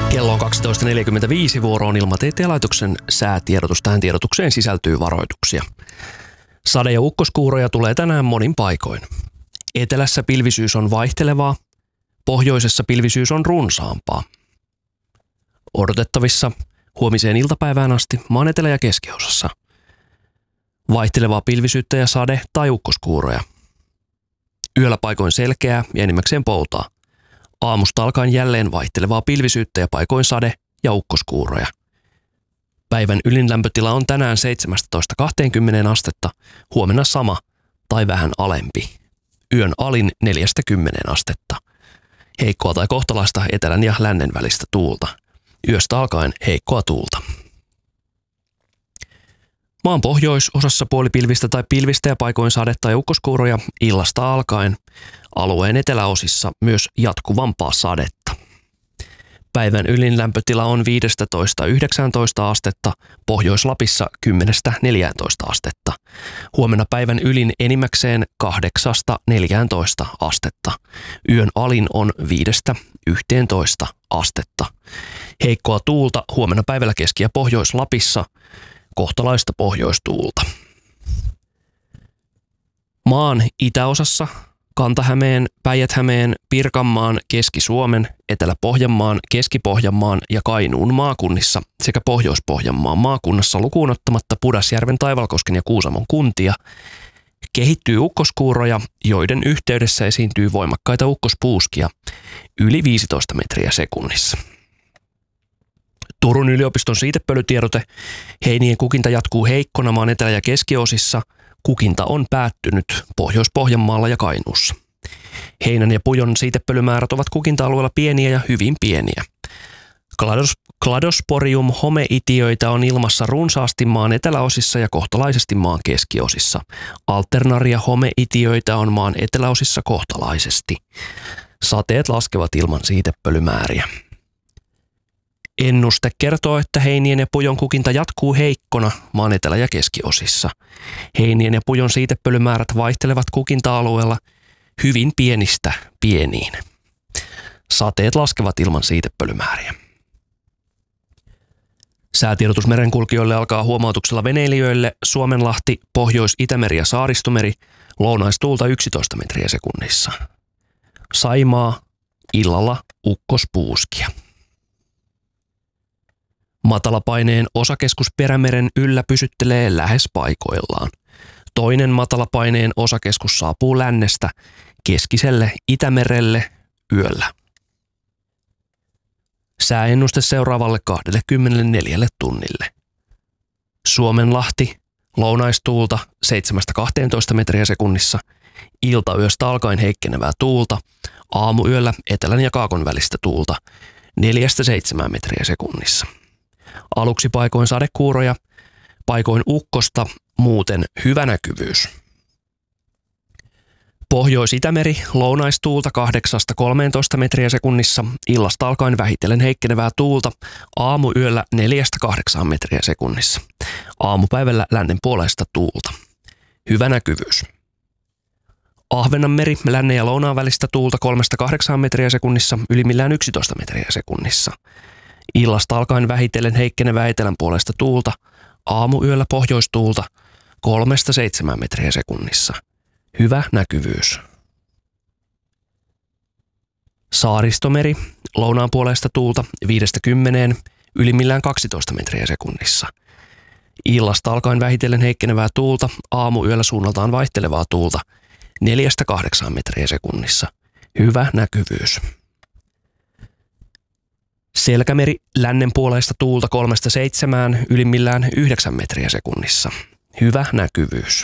Kello on 12.45, vuoro on Ilmatieteen laitoksen säätiedotus. Tähän tiedotukseen sisältyy varoituksia. Sade- ja ukkoskuuroja tulee tänään monin paikoin. Etelässä pilvisyys on vaihtelevaa, pohjoisessa pilvisyys on runsaampaa. Odotettavissa huomiseen iltapäivään asti maan etelä- ja keskiosassa. Vaihtelevaa pilvisyyttä ja sade- tai ukkoskuuroja. Yöllä paikoin selkeää ja enimmäkseen poutaa. Aamusta alkaen jälleen vaihtelevaa pilvisyyttä ja paikoin sade- ja ukkoskuuroja. Päivän ylin lämpötila on tänään 17-20 astetta, huomenna sama tai vähän alempi. Yön alin 4-10 astetta. Heikkoa tai kohtalaista etelän ja lännen välistä tuulta. Yöstä alkaen heikkoa tuulta. Maan pohjoisosassa puolipilvistä tai pilvistä ja paikoin sadetta ja ukkoskuuroja illasta alkaen. Alueen eteläosissa myös jatkuvampaa sadetta. Päivän ylin lämpötila on 15-19 astetta, Pohjois-Lapissa 10-14 astetta. Huomenna päivän ylin enimmäkseen 8-14 astetta. Yön alin on 5-11 astetta. Heikkoa tuulta huomenna päivällä Keski- ja Pohjois-Lapissa, kohtalaista pohjoistuulta. Maan itäosassa Kanta-Hämeen, Päijät-Hämeen, Pirkanmaan, Keski-Suomen, Etelä-Pohjanmaan, Keski-Pohjanmaan ja Kainuun maakunnissa sekä Pohjois-Pohjanmaan maakunnassa lukuun ottamatta Pudasjärven, Taivalkosken ja Kuusamon kuntia kehittyy ukkoskuuroja, joiden yhteydessä esiintyy voimakkaita ukkospuuskia yli 15 metriä sekunnissa. Turun yliopiston siitepölytiedote: heinien kukinta jatkuu heikkona maan etelä- ja keskiosissa. Kukinta on päättynyt Pohjois-Pohjanmaalla ja Kainuussa. Heinän ja pujon siitepölymäärät ovat kukinta-alueella pieniä ja hyvin pieniä. Cladosporium homeitiöitä on ilmassa runsaasti maan eteläosissa ja kohtalaisesti maan keskiosissa. Alternaria homeitiöitä on maan eteläosissa kohtalaisesti. Sateet laskevat ilman siitepölymääriä. Ennuste kertoo, että heinien ja pujon kukinta jatkuu heikkona maan etelä- ja keskiosissa. Heinien ja pujon siitepölymäärät vaihtelevat kukinta-alueella hyvin pienistä pieniin. Sateet laskevat ilman siitepölymääriä. Säätiedotus merenkulkijoille alkaa huomautuksella veneilijöille Suomenlahti, Pohjois-Itämeri ja Saaristomeri, lounaistuulta 11 metriä sekunnissa. Saimaa, illalla ukkospuuskia. Matalapaineen osakeskus Perämeren yllä pysyttelee lähes paikoillaan. Toinen matalapaineen osakeskus saapuu lännestä keskiselle Itämerelle yöllä. Sääennuste seuraavalle 24 tunnille. Suomenlahti, lounaistuulta 7-12 metriä sekunnissa, iltayöstä alkaen heikkenevää tuulta, aamuyöllä etelän ja kaakon välistä tuulta 4-7 metriä sekunnissa. Aluksi paikoin sadekuuroja, paikoin ukkosta, muuten hyvä näkyvyys. Pohjois-Itämeri, lounaistuulta 8-13 metriä sekunnissa, illasta alkaen vähitellen heikkenevää tuulta, aamuyöllä 4-8 metriä sekunnissa. Aamupäivällä lännen puoleista tuulta. Hyvä näkyvyys. Ahvenanmeri, lännen ja lounaan välistä tuulta 3-8 metriä sekunnissa, ylimmillään 11 metriä sekunnissa. Illasta alkaen vähitellen heikkenevää etelän puolesta tuulta, aamuyöllä pohjoistuulta 3-7 metriä sekunnissa. Hyvä näkyvyys. Saaristomeri, lounaan puolesta tuulta 5-10, ylimmillään 12 metriä sekunnissa. Illasta alkaen vähitellen heikkenevää tuulta, aamuyöllä suunnaltaan vaihtelevaa tuulta 4-8 metriä sekunnissa. Hyvä näkyvyys. Selkämeri, lännen puoleista tuulta 3-7, ylimmillään 9 metriä sekunnissa. Hyvä näkyvyys.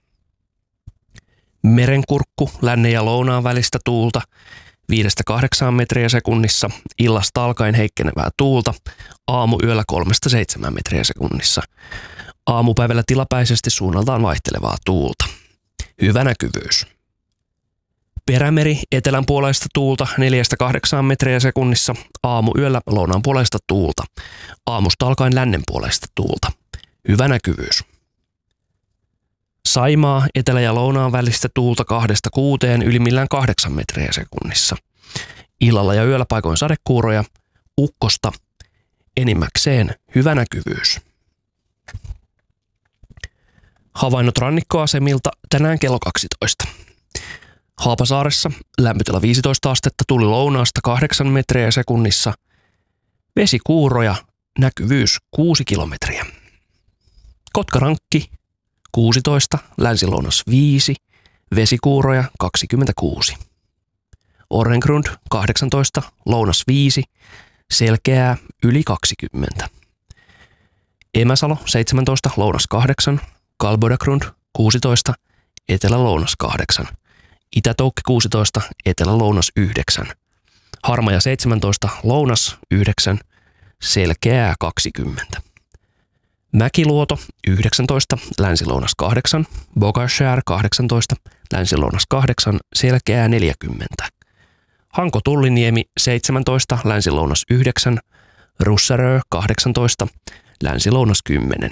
Merenkurkku, lännen ja lounaan välistä tuulta 5-8 metriä sekunnissa, illasta alkaen heikkenevää tuulta, aamuyöllä 3-7 metriä sekunnissa. Aamupäivällä tilapäisesti suunnaltaan vaihtelevaa tuulta. Hyvä näkyvyys. Perämeri, etelän puoleista tuulta 4-8 metriä sekunnissa, aamuyöllä lounaan puoleista tuulta, aamusta alkaen lännen puoleista tuulta. Hyvä näkyvyys. Saimaa, etelä- ja lounaan välistä tuulta 2-6, ylimmillään 8 metriä sekunnissa. Illalla ja yöllä paikoin sadekuuroja, ukkosta, enimmäkseen hyvä näkyvyys. Havainnot rannikkoasemilta tänään kello 12. Haapasaaressa lämpötila 15 astetta, tuuli lounaasta 8 metriä sekunnissa, vesikuuroja, näkyvyys 6 kilometriä. Kotkarankki 16, länsilounas 5, vesikuuroja 26. Orrengrund 18, lounas 5, selkeää yli 20. Emäsalo 17, lounas 8, Kalbodagrund 16, etelä-lounas 8. Itä-Toukki 16, etelä-lounas 9. Harmaja 17, lounas 9, selkeää 20. Mäkiluoto 19, länsi-lounas 8, Bogashär 18, länsi-lounas 8, selkeää 40. Hanko-Tulliniemi 17, länsi-lounas 9, Russarö 18, länsi-lounas 10.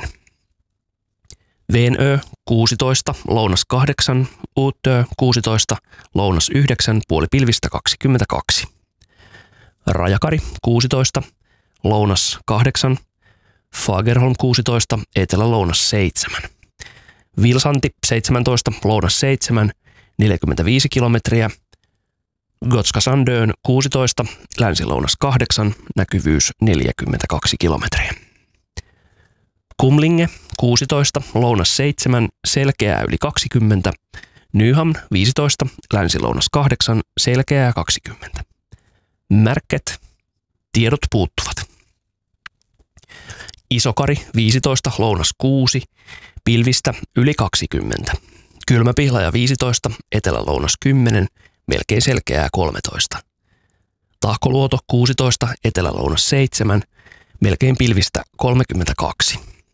Venö 16, lounas 8, Uutö 16, lounas 9, puoli pilvistä 22. Rajakari 16, lounas 8, Fagerholm 16, etelä-lounas 7. Vilsanti 17, lounas 7, 45 kilometriä. Gotska Sandön 16, länsi-lounas 8, näkyvyys 42 kilometriä. Kumlinge 16, lounas 7, selkeää yli 20. Nyhamn 15, länsi-lounas 8, selkeää 20. Märket, tiedot puuttuvat. Isokari 15, lounas 6, pilvistä yli 20. Kylmäpihlaja 15, etelä-lounas 10, melkein selkeää 13. Tahkoluoto 16, etelä-lounas 7, melkein pilvistä 32.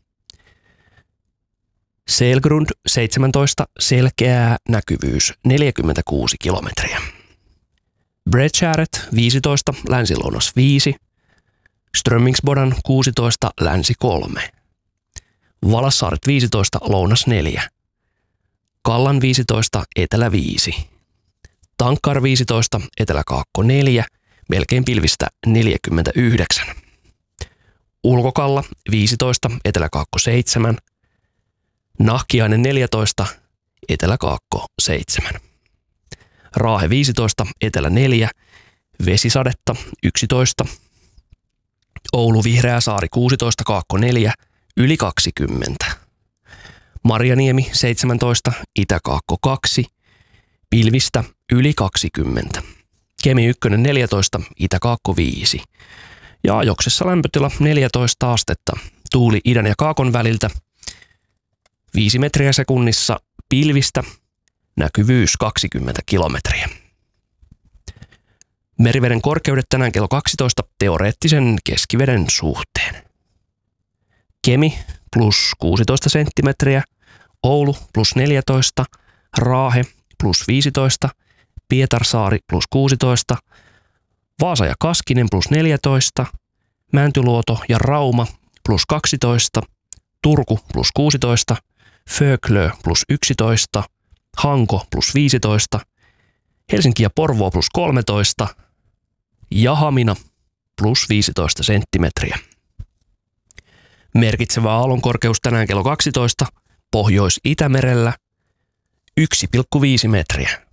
Selgrund 17, selkeää näkyvyys 46 kilometriä. Bredskäret 15, länsi-lounas 5, Strömmingsbodan 16, länsi 3. Valassaaret 15, lounas 4. Kallan 15, etelä 5. Tankkar 15, etelä-kaakko 4, melkein pilvistä 49. Ulkokalla 15, etelä-kaakko 7. Nahkiainen 14, etelä-kaakko 7. Raahe 15, etelä 4, vesisadetta 11. Oulu Vihreäsaari 16, kaakko 4, yli 20. Marjaniemi 17, itä-kaakko 2, pilvistä yli 20. Kemi 1 14, itä-kaakko 5. Ja Ajoksessa lämpötila 14 astetta, tuuli idän ja kaakon väliltä 5 metriä sekunnissa, pilvistä, näkyvyys 20 kilometriä. Meriveden korkeudet tänään kello 12 teoreettisen keskiveden suhteen. Kemi plus 16 senttimetriä, Oulu plus 14, Raahe plus 15, Pietarsaari plus 16, Vaasa ja Kaskinen plus 14, Mäntyluoto ja Rauma plus 12, Turku plus 16, Föglö plus 11, Hanko plus 15, Helsinki ja Porvoo plus 13 ja Hamina plus 15 senttimetriä. Merkitsevä aallonkorkeus tänään kello 12 Pohjois-Itämerellä 1,5 metriä.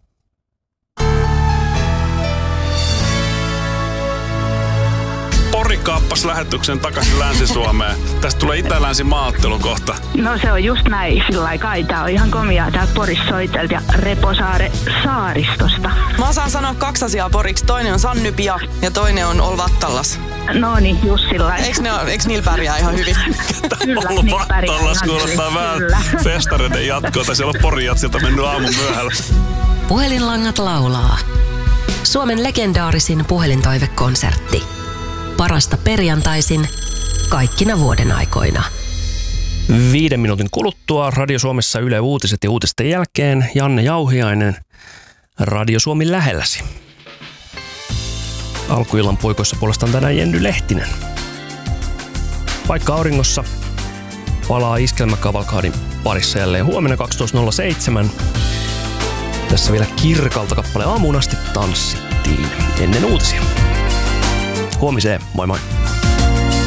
Pori kaappas lähetyksen takaisin Länsi-Suomeen. Tästä tulee itä-länsi maaottelu kohta. No se on just näin, sillä kai tää on ihan komiaa. Täältä Porissa soitelta ja Reposaare saaristosta. Mä osaan sanoa 2 asiaa poriksi. Toinen on Sannypia ja toinen on Olvattallas. No niin, just sillä Eiks niillä pärjää ihan hyvin? Kyllä, Olvattallas kuulostaa vähän festareiden jatkoa. Siellä on Porijatsilta mennyt aamun myöhällä. Puhelinlangat laulaa. Suomen legendaarisin puhelintoivekonsertti. Parasta perjantaisin kaikkina vuoden aikoina. 5 minuutin kuluttua Radio Suomessa Yle Uutiset ja uutisten jälkeen Janne Jauhiainen Radio Suomi lähelläsi. Alkuillan puikoissa puolestaan tänään Jenny Lehtinen. Paikka auringossa palaa iskelmäkavalkaadin parissa jälleen huomenna 12.07. Tässä vielä Kirkalta kappale aamuun asti tanssittiin ennen uutisia. Huomiseen, moi moi!